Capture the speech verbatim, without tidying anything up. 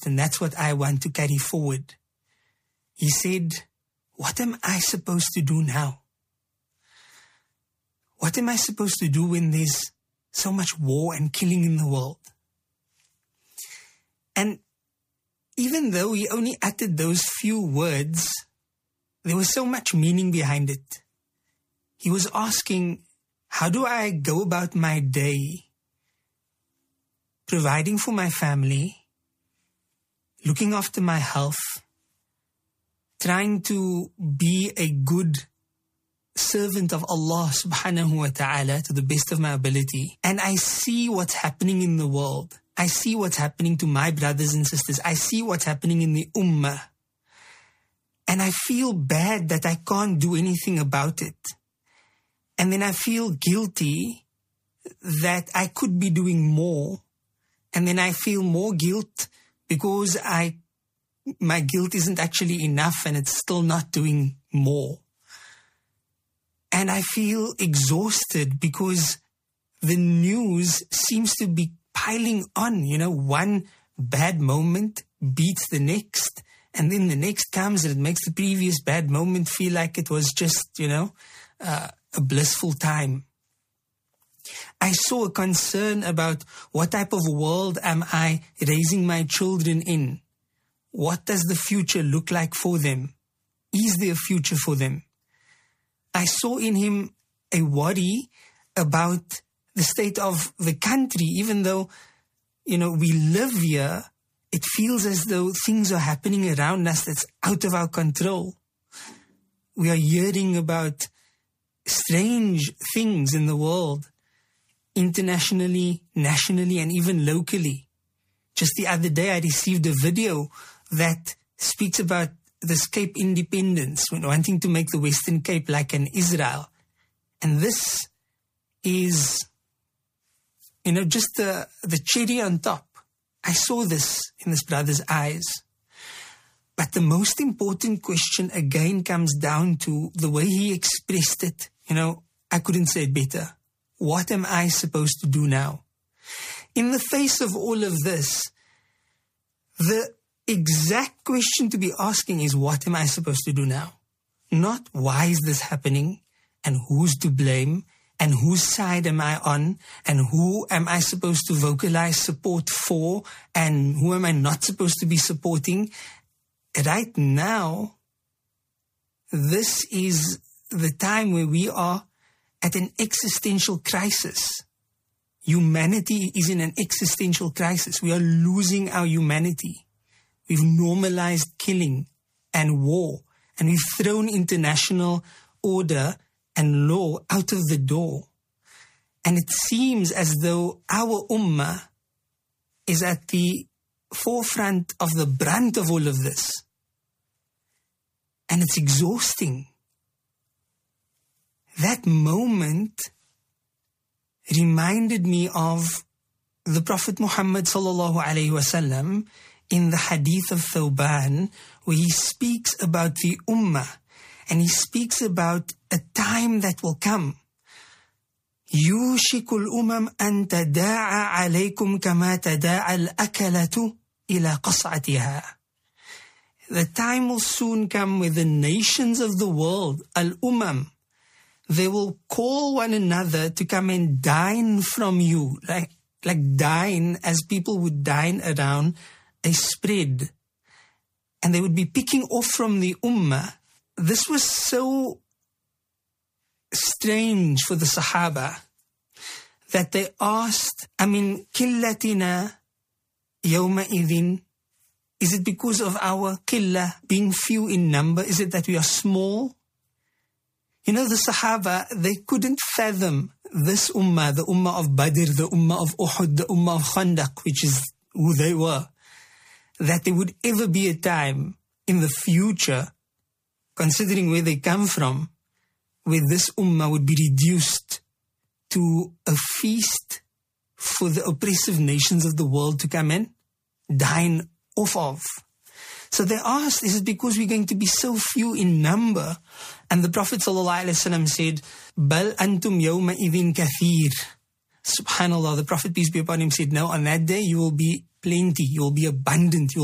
past, and that's what I want to carry forward. He said, what am I supposed to do now? What am I supposed to do when there's so much war and killing in the world? And even though he only uttered those few words, there was so much meaning behind it. He was asking, how do I go about my day, providing for my family, looking after my health, trying to be a good servant of Allah subhanahu wa ta'ala to the best of my ability. And I see what's happening in the world. I see what's happening to my brothers and sisters. I see what's happening in the ummah. And I feel bad that I can't do anything about it. And then I feel guilty that I could be doing more. And then I feel more guilt because I, my guilt isn't actually enough and it's still not doing more. And I feel exhausted because the news seems to be piling on. You know, one bad moment beats the next, and then the next comes and it makes the previous bad moment feel like it was just, you know, uh, a blissful time. I saw a concern about what type of world am I raising my children in? What does the future look like for them? Is there a future for them? I saw in him a worry about the state of the country. Even though, you know, we live here, it feels as though things are happening around us that's out of our control. We are hearing about strange things in the world, internationally, nationally, and even locally. Just the other day, I received a video that speaks about this Cape independence, wanting to make the Western Cape like an Israel. And this is, you know, just the, the cherry on top. I saw this in this brother's eyes. But the most important question again comes down to the way he expressed it. You know, I couldn't say it better. What am I supposed to do now? In the face of all of this, the exact question to be asking is, what am I supposed to do now? Not why is this happening and who's to blame and whose side am I on and who am I supposed to vocalize support for and who am I not supposed to be supporting. Right now, this is the time where we are at an existential crisis. Humanity is in an existential crisis. We are losing our humanity. We've normalized killing and war, and we've thrown international order and law out of the door. And it seems as though our ummah is at the forefront of the brunt of all of this. And it's exhausting. That moment reminded me of the Prophet Muhammad sallallahu alaihi wasallam in the hadith of Thawban, where he speaks about the ummah, and he speaks about a time that will come. يُوشِكُ الْأُمَمْ أَن تَدَاعَ عَلَيْكُمْ كَمَا تَدَاعَ الْأَكَلَةُ إِلَى قَصْعَتِهَا. The time will soon come where the nations of the world, al-umam, they will call one another to come and dine from you, like, like dine as people would dine around a spread. And they would be picking off from the ummah. This was so strange for the Sahaba that they asked, I mean, killatina yawma idhin, is it because of our qillah, being few in number? Is it that we are small? You know, the Sahaba, they couldn't fathom this ummah, the ummah of Badr, the ummah of Uhud, the ummah of Khandaq, which is who they were, that there would ever be a time in the future, considering where they come from, where this ummah would be reduced to a feast for the oppressive nations of the world to come and dine off of. So they asked, is it because we're going to be so few in number? And the Prophet ﷺ said, Bal antum yawma idhin kathir. Subhanallah, the Prophet, peace be upon him, said, no, on that day you will be plenty, you will be abundant, you will